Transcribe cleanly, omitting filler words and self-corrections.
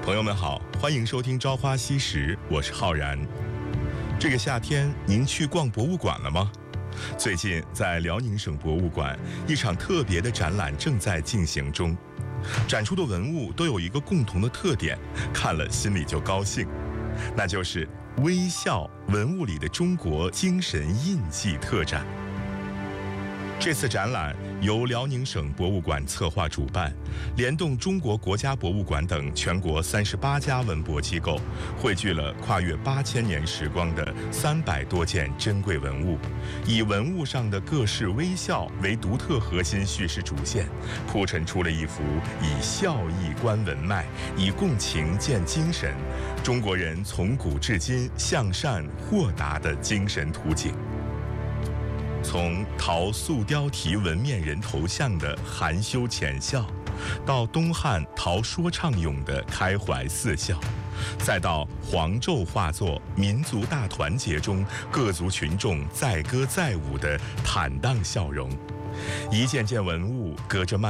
朋友们好，欢迎收听《朝花夕拾》，我是浩然。这个夏天，您去逛博物馆了吗？最近在辽宁省博物馆，一场特别的展览正在进行中。展出的文物都有一个共同的特点，看了心里就高兴，那就是微笑文物里的中国精神印记特展。这次展览由辽宁省博物馆策划主办，联动中国国家博物馆等全国38家文博机构，汇聚了跨越8000年时光的300多件珍贵文物，以文物上的各式微笑为独特核心叙事主线，铺陈出了一幅以笑意观文脉，以共情见精神，中国人从古至今向善豁达的精神图景。从陶塑雕题纹面人头像的含羞浅笑，到东汉陶说唱俑的开怀似笑，再到黄胄画作民族大团结中各族群众载歌载舞的坦荡笑容，一件件文物隔着